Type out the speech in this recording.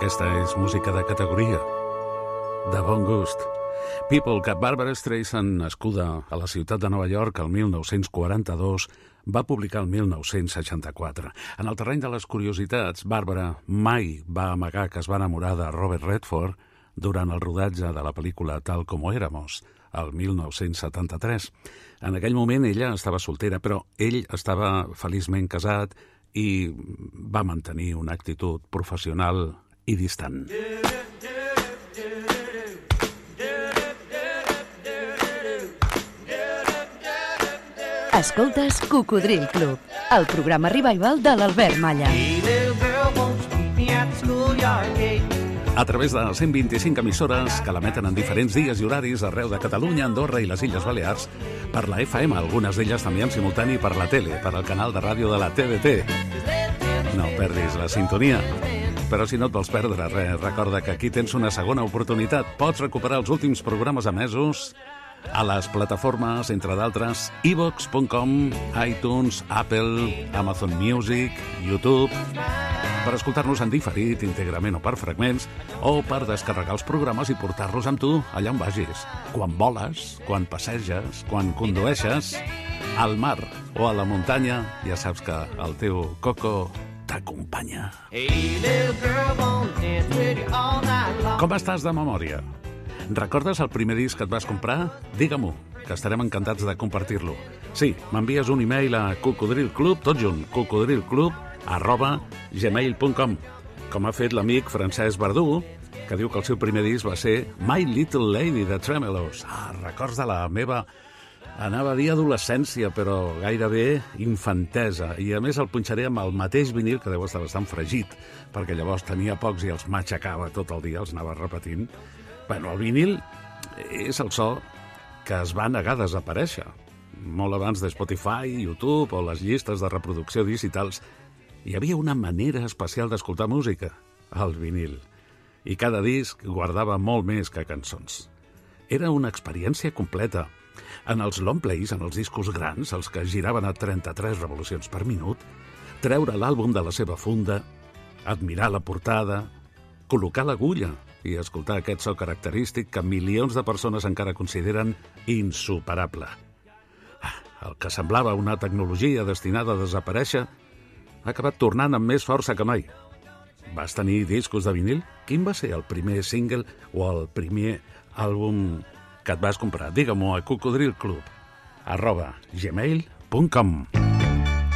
Aquesta és música de categoria, de bon gust. People, que Barbra Streisand, nascuda a la ciutat de Nova York el 1942, va publicar el 1964. En el terreny de les curiositats, Barbra mai va amagar que es va enamorar de Robert Redford durant el rodatge de la pel·lícula Tal como éramos, el 1973. En aquell moment ella estava soltera, però ell estava feliçment casat i va mantenir una actitud professional i distant. Escoltes Cocodril Club, el programa revival de l'Albert Malla. A través de 125 emissores que l'emeten en diferents dies i horaris arreu de Catalunya, Andorra i les Illes Balears, per la FM, algunes d'elles també en simultani per la tele, per al canal de ràdio de la TDT. No perdis la sintonia. Però si no et vols perdre res, recorda que aquí tens una segona oportunitat. Pots recuperar els últims programes emesos a les plataformes, entre d'altres, iVoox.com, iTunes, Apple, Amazon Music, YouTube, per escoltar-nos en diferit, íntegrament o per fragments, o per descarregar els programes i portar-los amb tu allà on vagis. Quan voles, quan passeges, quan condueixes, al mar o a la muntanya, ja saps que el teu Coco t'acompanya. Com estàs de memòria? Recordes el primer disc que et vas comprar? Digue-m'ho, que estarem encantats de compartir-lo. Sí, m'envies un e-mail a cocodrilclub, tot junt, cocodrilclub@gmail.com, com ha fet l'amic Francesc Verdú, que diu que el seu primer disc va ser My Little Lady de Tremelos. Records de la meva, anava a dir adolescència, però gairebé infantesa, i a més el punxaré amb el mateix vinil, que deu estar bastant fregit, perquè llavors tenia pocs i els matxacava tot el dia, els anava repetint. Bueno, el vinil és el so que es va negar a desaparèixer. Molt abans de Spotify, YouTube o les llistes de reproducció digitals, hi havia una manera especial d'escoltar música, el vinil. I cada disc guardava molt més que cançons. Era una experiència completa. En els long plays, en els discos grans, els que giraven a 33 revolucions per minut, treure l'àlbum de la seva funda, admirar la portada, col·locar l'agulla i escoltar aquest so característic que milions de persones encara consideren insuperable. El que semblava una tecnologia destinada a desaparèixer ha acabat tornant amb més força que mai. Vas tenir discos de vinil? Quin va ser el primer single o el primer àlbum que et vas comprar? Digue-m'ho a cocodrilclub@gmail.com.